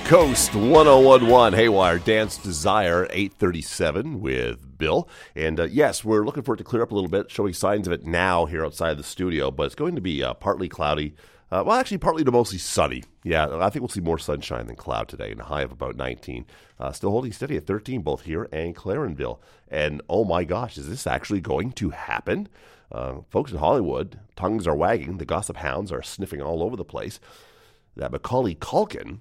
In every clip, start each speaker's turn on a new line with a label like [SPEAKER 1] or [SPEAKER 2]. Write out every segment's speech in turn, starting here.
[SPEAKER 1] Coast 101.1 Haywire Dance Desire 837 with Bill. And yes, we're looking for it to clear up a little bit, showing signs of it now here outside the studio, but it's going to be partly cloudy. Actually, partly to mostly sunny. Yeah, I think we'll see more sunshine than cloud today, and a high of about 19. Still holding steady at 13, both here and Clarenville. And oh my gosh, is this actually going to happen? Folks in Hollywood, tongues are wagging. The gossip hounds are sniffing all over the place. That Macaulay Culkin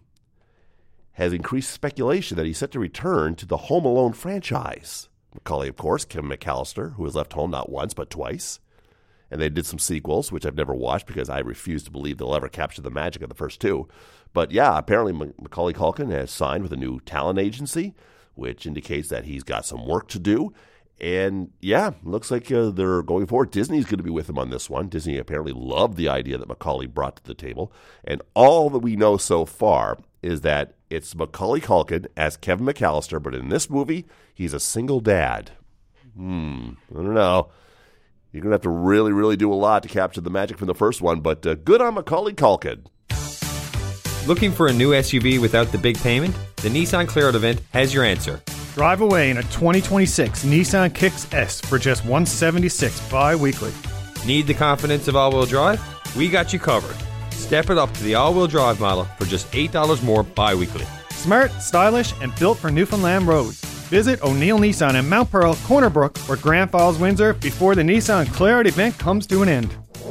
[SPEAKER 1] has increased speculation that he's set to return to the Home Alone franchise. Macaulay, of course, Kevin McAllister, who has left home not once but twice. And they did some sequels, which I've never watched because I refuse to believe they'll ever capture the magic of the first two. But yeah, apparently Macaulay Culkin has signed with a new talent agency, which indicates that he's got some work to do. And yeah, looks like they're going forward. Disney's going to be with him on this one. Disney apparently loved the idea that Macaulay brought to the table. And all that we know so far is that it's Macaulay Culkin as Kevin McAllister, but in this movie, he's a single dad. I don't know. You're going to have to really, really do a lot to capture the magic from the first one, but good on Macaulay Culkin.
[SPEAKER 2] Looking for a new SUV without the big payment? The Nissan Clear Out event has your answer.
[SPEAKER 3] Drive away in a 2026 Nissan Kicks S for just $176 bi-weekly.
[SPEAKER 2] Need the confidence of all-wheel drive? We got you covered. Step it up to the all-wheel drive model for just $8 more bi-weekly.
[SPEAKER 3] Smart, stylish, and built for Newfoundland roads. Visit O'Neill Nissan in Mount Pearl, Corner Brook, or Grand Falls, Windsor before the Nissan Clear Out event comes to an end.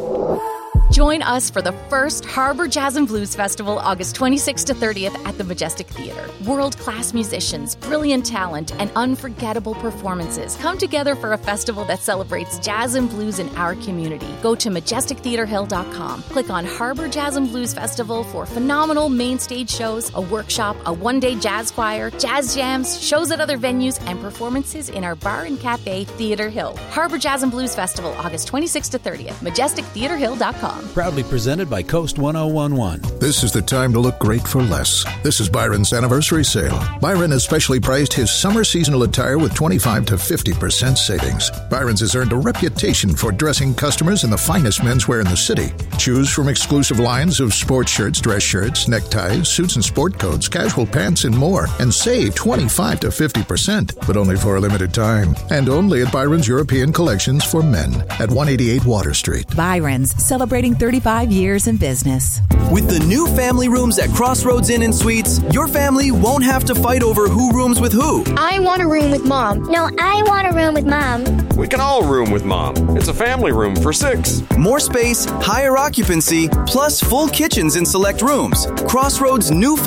[SPEAKER 4] Join us for the first Harbor Jazz and Blues Festival, August 26th to 30th at the Majestic Theatre. World-class musicians, brilliant talent, and unforgettable performances come together for a festival that celebrates jazz and blues in our community. Go to MajesticTheatreHill.com. Click on Harbor Jazz and Blues Festival for phenomenal main stage shows, a workshop, a one-day jazz choir, jazz jams, shows at other venues, and performances in our bar and cafe, Theatre Hill. Harbor Jazz and Blues Festival, August 26th to 30th. MajesticTheatreHill.com.
[SPEAKER 5] Proudly presented by Coast 101.1.
[SPEAKER 6] This is the time to look great for less. This is Byron's anniversary sale. Byron has specially priced his summer seasonal attire with 25 to 50% savings. Byron's has earned a reputation for dressing customers in the finest menswear in the city. Choose from exclusive lines of sports shirts, dress shirts, neckties, suits and sport coats, casual pants, and more. And save 25 to 50%, but only for a limited time. And only at Byron's European Collections for Men at 188 Water Street.
[SPEAKER 7] Byron's, celebrating 35 years in business.
[SPEAKER 8] With the new family rooms at Crossroads Inn and Suites, your family won't have to fight over who rooms with who.
[SPEAKER 9] I want a room with Mom. No, I want a room with Mom.
[SPEAKER 10] We can all room with Mom. It's a family room for 6.
[SPEAKER 8] More space, higher occupancy, plus full kitchens in select rooms. Crossroads' new